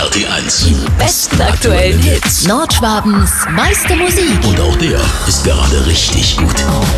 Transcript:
RT1. Die besten aktuellen Hits. Nordschwabens meiste Musik. Und auch der ist gerade richtig gut.